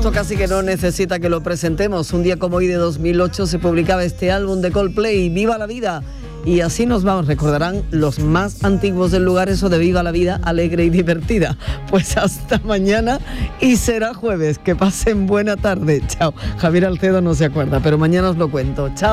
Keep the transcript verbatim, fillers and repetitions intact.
Esto casi que no necesita que lo presentemos. Un día como hoy de dos mil ocho se publicaba este álbum de Coldplay, Viva la Vida. Y así nos vamos, recordarán los más antiguos del lugar eso de Viva la Vida, alegre y divertida. Pues hasta mañana y será jueves. Que pasen buena tarde. Chao. Javier Alcedo no se acuerda, pero mañana os lo cuento. Chao.